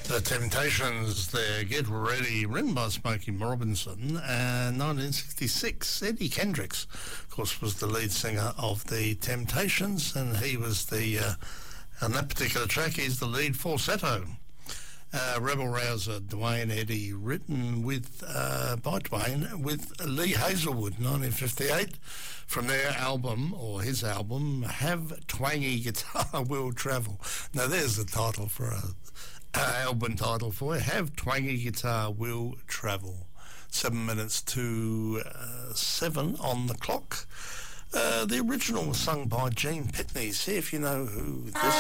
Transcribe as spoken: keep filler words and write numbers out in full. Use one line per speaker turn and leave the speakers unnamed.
The Temptations there, Get Ready, written by Smokey Robinson, and nineteen sixty-six, Eddie Kendricks, of course, was the lead singer of The Temptations, and he was the, uh, on that particular track, he's the lead falsetto. Uh, Rebel Rouser, Dwayne Eddy, written with uh, by Dwayne with Lee Hazelwood, nineteen fifty-eight, from their album, or his album, Have Twangy Guitar Will Travel. Now there's the title for a uh, album title for it, Have Twangy Guitar Will Travel. Seven minutes to uh, seven on the clock. Uh, the original was sung by Gene Pitney. See if you know who this